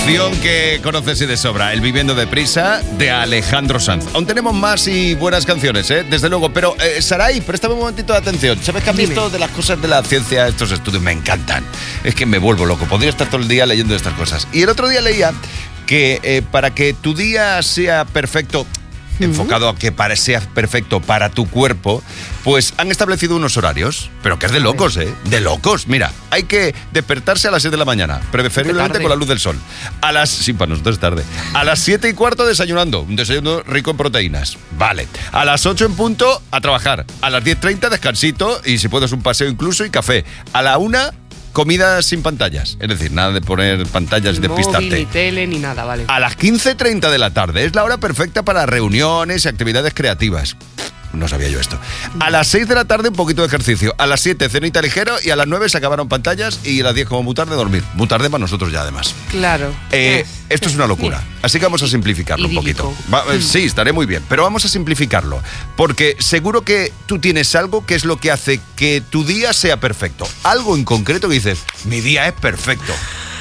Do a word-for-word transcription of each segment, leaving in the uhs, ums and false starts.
Canción que conoces y de sobra, El Viviendo Deprisa, de Alejandro Sanz. Aún tenemos más y buenas canciones, ¿eh? Desde luego. Pero, eh, Saray, préstame un momentito de atención. ¿Sabes que has Dime. visto de las cosas de la ciencia? Estos estudios me encantan. Es que me vuelvo loco. Podría estar todo el día leyendo estas cosas. Y el otro día leía que eh, para que tu día sea perfecto, enfocado a que para, sea perfecto para tu cuerpo, pues han establecido unos horarios, pero que es de locos, ¿eh? De locos. Mira, hay que despertarse a las siete de la mañana, preferiblemente con la luz del sol. A las... Sí, para nosotros es tarde. A las siete y cuarto desayunando, un desayuno rico en proteínas. Vale. A las ocho en punto a trabajar. A las diez treinta descansito y si puedes un paseo incluso y café. A la una... comida sin pantallas, es decir, nada de poner pantallas y despistarte. Móvil, ni tele, ni nada, vale. A las quince treinta de la tarde es la hora perfecta para reuniones y actividades creativas. No sabía yo esto. A las seis de la tarde un poquito de ejercicio. A las siete cenita ligero y a las nueve se acabaron pantallas y a las diez como muy tarde dormir. Muy tarde para nosotros ya además. Claro. Eh, esto es una locura. Así que vamos a simplificarlo un idílico. poquito. Va, eh, sí, estaré muy bien. Pero vamos a simplificarlo. Porque seguro que tú tienes algo que es lo que hace que tu día sea perfecto. Algo en concreto que dices, mi día es perfecto.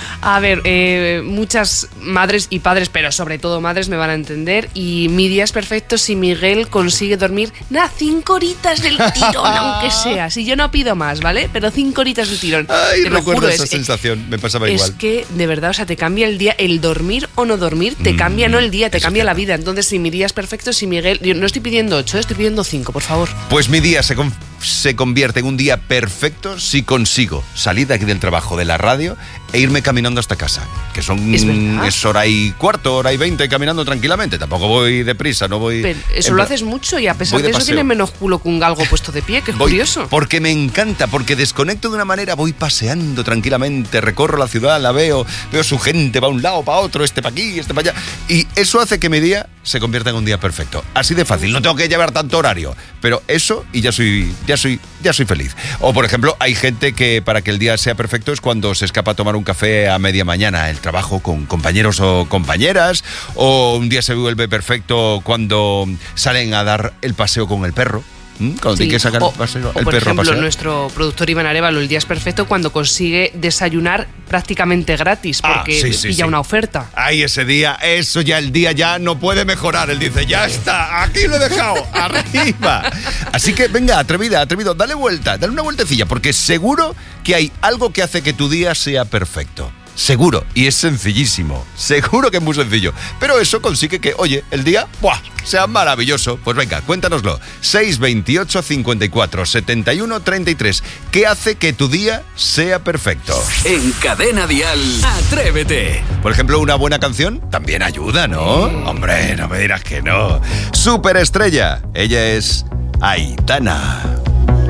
A ver, eh, muchas madres y padres, pero sobre todo madres me van a entender. Y mi día es perfecto si Miguel consigue dormir, nada, cinco horitas del tirón, aunque sea. Si yo no pido más, ¿vale? Pero cinco horitas del tirón. Ay, te lo recuerdo juro, esa es, sensación, me pasaba es igual. Es que, de verdad, o sea, te cambia el día. El dormir o no dormir, te Mm, cambia no el día, te eso cambia es la cierto. vida. Entonces, si mi día es perfecto, si Miguel... Yo no estoy pidiendo ocho, estoy pidiendo cinco, por favor. Pues mi día se, con- se convierte en un día perfecto si consigo salir de aquí del trabajo de la radio e irme caminando hasta casa. Que son Es verdad. es hora y cuarto, hora y veinte caminando tranquilamente. Tampoco voy deprisa, no voy... Pero eso en lo plan- haces mucho y a pesar voy de, de eso paseo. tiene menos culo que un galgo puesto de pie, que es Voy- curioso. Porque me encanta, porque desconecto de una manera, voy paseando tranquilamente, recorro la ciudad, la veo, veo su gente, va a un lado, para otro, este para aquí, este para allá. Y eso hace que mi día se convierta en un día perfecto. Así de fácil, no tengo que llevar tanto horario. Pero eso y ya soy, ya soy, ya soy feliz. O por ejemplo, hay gente que para que el día sea perfecto es cuando se escapa a tomar un café a media mañana, el trabajo con compañeros o compañeras, o un día se vuelve perfecto cuando salen a dar el paseo con el perro. ¿Mm? Cuando Sí. hay que sacar o, el, paseo, o el por perro a ejemplo, pasear. nuestro productor Iván Arévalo, el día es perfecto cuando consigue desayunar prácticamente gratis, Ah, porque sí, sí, pilla sí. una oferta. Ay, ese día, eso ya el día ya no puede mejorar. Él dice, ya está, aquí lo he dejado, arriba. Así que venga, atrevida, atrevido, dale vuelta, dale una vueltecilla, porque seguro que hay algo que hace que tu día sea perfecto. Seguro, y es sencillísimo, seguro que es muy sencillo. Pero eso consigue que, oye, el día, ¡buah!, sea maravilloso. Pues venga, cuéntanoslo. seis veintiocho cincuenta y cuatro setenta y uno treinta y tres. ¿Qué hace que tu día sea perfecto? En Cadena Dial, Atrévete. Por ejemplo, una buena canción también ayuda, ¿no? Hombre, no me dirás que no. Superestrella, ella es Aitana.